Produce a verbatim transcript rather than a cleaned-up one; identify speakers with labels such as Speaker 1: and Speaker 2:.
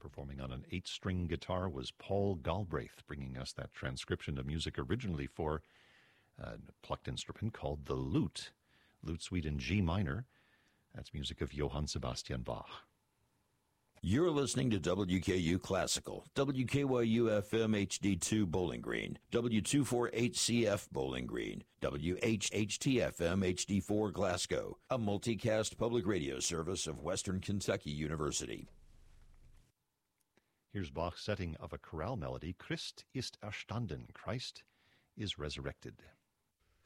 Speaker 1: Performing on an eight-string guitar was Paul Galbraith, bringing us that transcription of music originally for a plucked instrument called the lute. Lute Suite in G minor. That's music of Johann Sebastian Bach.
Speaker 2: You're listening to W K U Classical, W K Y U F M H D two Bowling Green, W two forty-eight C F Bowling Green, W H H T F M H D four Glasgow, a multicast public radio service of Western Kentucky University.
Speaker 1: Here's Bach's setting of a chorale melody, Christ ist erstanden, Christ is resurrected.